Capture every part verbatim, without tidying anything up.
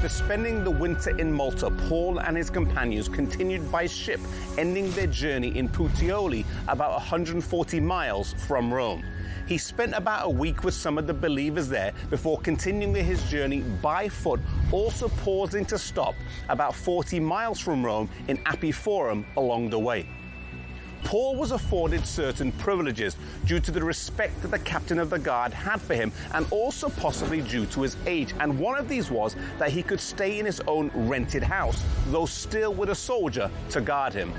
After spending the winter in Malta, Paul and his companions continued by ship, ending their journey in Puteoli, about one hundred forty miles from Rome. He spent about a week with some of the believers there before continuing his journey by foot, also pausing to stop about forty miles from Rome in Apiforum along the way. Paul was afforded certain privileges due to the respect that the captain of the guard had for him, and also possibly due to his age. And one of these was that he could stay in his own rented house, though still with a soldier to guard him.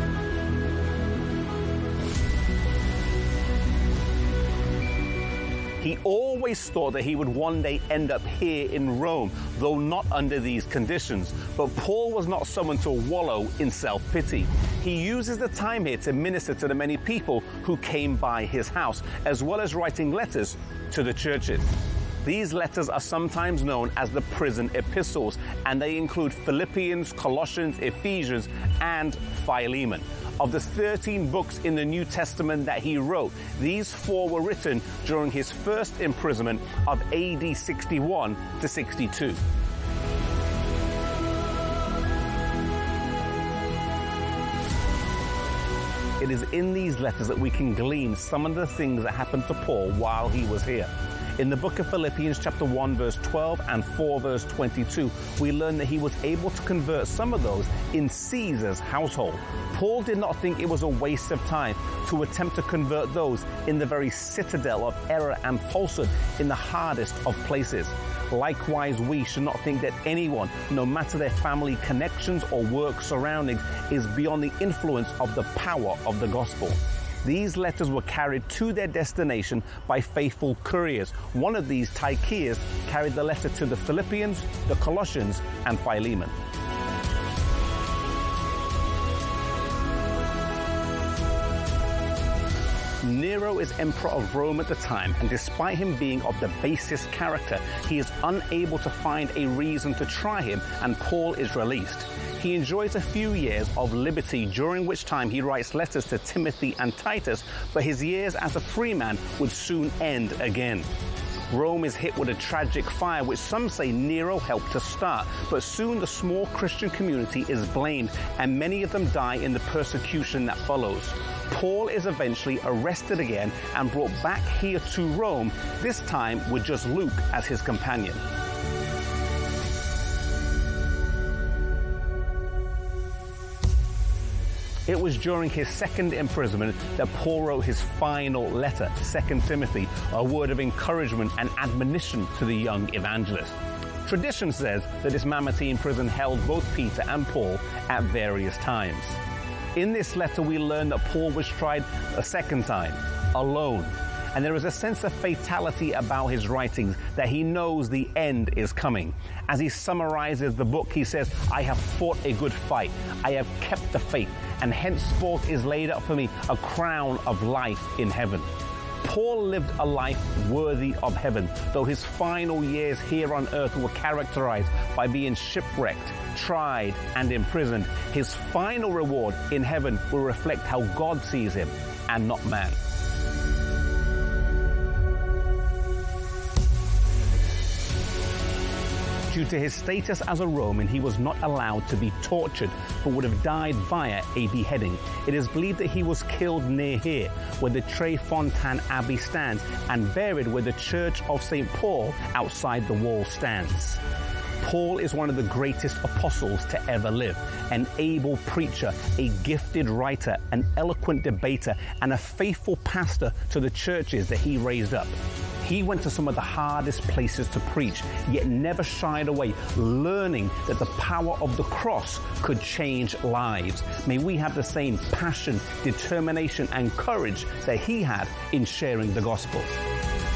He always thought that he would one day end up here in Rome, though not under these conditions. But Paul was not someone to wallow in self-pity. He uses the time here to minister to the many people who came by his house, as well as writing letters to the churches. These letters are sometimes known as the prison epistles, and they include Philippians, Colossians, Ephesians, and Philemon. Of the thirteen books in the New Testament that he wrote, these four were written during his first imprisonment of A D sixty-one to sixty-two. It is in these letters that we can glean some of the things that happened to Paul while he was here. In the book of Philippians chapter one verse twelve and four verse twenty-two, we learn that he was able to convert some of those in Caesar's household. Paul did not think it was a waste of time to attempt to convert those in the very citadel of error and falsehood in the hardest of places. Likewise, we should not think that anyone, no matter their family connections or work surroundings, is beyond the influence of the power of the gospel. These letters were carried to their destination by faithful couriers. One of these, Tychius, carried the letter to the Philippians, the Colossians, and Philemon. Nero is emperor of Rome at the time, and despite him being of the basest character, he is unable to find a reason to try him, and Paul is released. He enjoys a few years of liberty, during which time he writes letters to Timothy and Titus, but his years as a free man would soon end again. Rome is hit with a tragic fire, which some say Nero helped to start, but soon the small Christian community is blamed, and many of them die in the persecution that follows. Paul is eventually arrested again and brought back here to Rome, this time with just Luke as his companion. It was during his second imprisonment that Paul wrote his final letter, Second Timothy, a word of encouragement and admonition to the young evangelist. Tradition says that this Mamertine prison held both Peter and Paul at various times. In this letter, we learn that Paul was tried a second time, alone. And there is a sense of fatality about his writings, that he knows the end is coming. As he summarizes the book, he says, "I have fought a good fight. I have kept the faith, and henceforth is laid up for me a crown of life in heaven." Paul lived a life worthy of heaven, though his final years here on earth were characterized by being shipwrecked, tried, and imprisoned. His final reward in heaven will reflect how God sees him and not man. Due to his status as a Roman, he was not allowed to be tortured, but would have died via a beheading. It is believed that he was killed near here, where the Trefontaine Abbey stands, and buried where the Church of Saint Paul outside the wall stands. Paul is one of the greatest apostles to ever live, an able preacher, a gifted writer, an eloquent debater, and a faithful pastor to the churches that he raised up. He went to some of the hardest places to preach, yet never shied away, learning that the power of the cross could change lives. May we have the same passion, determination, and courage that he had in sharing the gospel.